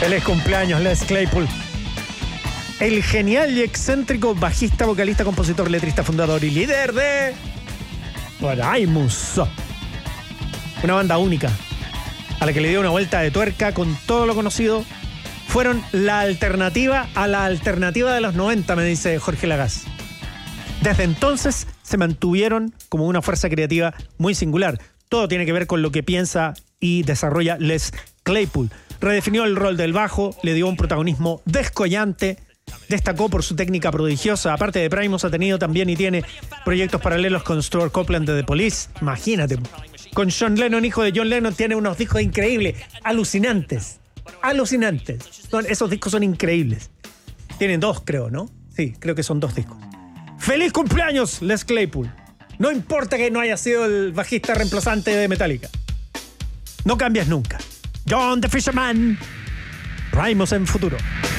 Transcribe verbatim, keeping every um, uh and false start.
Feliz cumpleaños, Les Claypool. El genial y excéntrico bajista, vocalista, compositor, letrista, fundador y líder de Primus. Una banda única, a la que le dio una vuelta de tuerca con todo lo conocido. Fueron la alternativa a la alternativa de los noventa, me dice Jorge Lagaz. Desde entonces se mantuvieron como una fuerza creativa muy singular. Todo tiene que ver con lo que piensa y desarrolla Les Claypool. Redefinió el rol del bajo, le dio un protagonismo descollante, destacó por su técnica prodigiosa. Aparte de Primus, ha tenido también y tiene proyectos paralelos con Stuart Copeland de The Police. Imagínate. Con John Lennon, hijo de John Lennon, tiene unos discos increíbles, alucinantes. Alucinantes. Son, esos discos son increíbles. Tienen dos, creo, ¿no? Sí, creo que son dos discos. ¡Feliz cumpleaños, Les Claypool! No importa que no haya sido el bajista reemplazante de Metallica. No cambias nunca. John the Fisherman. Primus en futuro.